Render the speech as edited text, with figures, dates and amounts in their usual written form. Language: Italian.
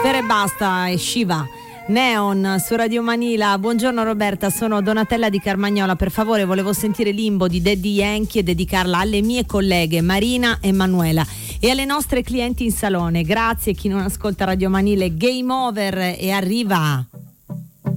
Sfera e Basta e Shiva. Neon su Radio Manila. Buongiorno Roberta, sono Donatella di Carmagnola. Per favore, volevo sentire Limbo di Daddy Yankee e dedicarla alle mie colleghe Marina e Manuela e alle nostre clienti in salone. Grazie. Chi non ascolta Radio Manila, Game Over e arriva.